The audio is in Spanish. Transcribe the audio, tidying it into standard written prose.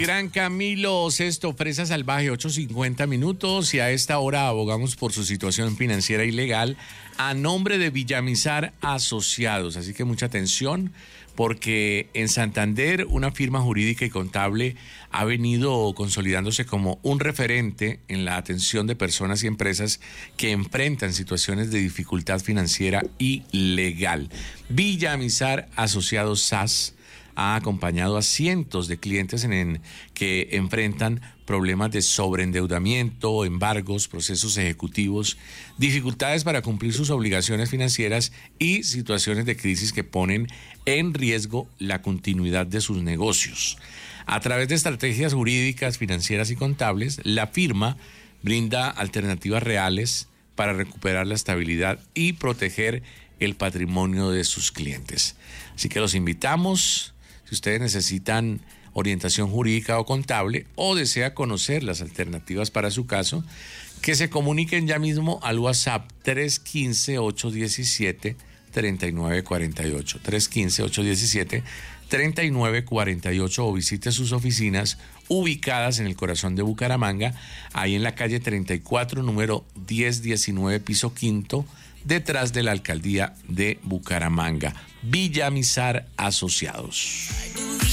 gran Camilo Sesto, Fresa Salvaje, 8:50 y a esta hora abogamos por su situación financiera y legal a nombre de Villamizar Asociados. Así que mucha atención porque en Santander una firma jurídica y contable ha venido consolidándose como un referente en la atención de personas y empresas que enfrentan situaciones de dificultad financiera y legal. Villamizar Asociados SAS ha acompañado a cientos de clientes que enfrentan problemas de sobreendeudamiento, embargos, procesos ejecutivos, dificultades para cumplir sus obligaciones financieras y situaciones de crisis que ponen en riesgo la continuidad de sus negocios. A través de estrategias jurídicas, financieras y contables, la firma brinda alternativas reales para recuperar la estabilidad y proteger el patrimonio de sus clientes. Así que los invitamos. Si ustedes necesitan orientación jurídica o contable o desea conocer las alternativas para su caso, que se comuniquen ya mismo al WhatsApp 315-817-3948, 315-817-3948 o visite sus oficinas ubicadas en el corazón de Bucaramanga, ahí en la calle 34, número 1019, piso quinto, detrás de la alcaldía de Bucaramanga. Villamizar Asociados.